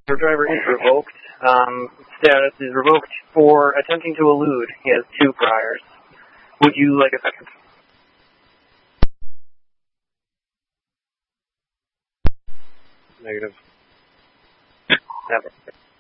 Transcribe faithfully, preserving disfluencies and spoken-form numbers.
Your driver is revoked. Um, status is revoked for attempting to elude. He has two priors. Would you like a second? Negative. Never.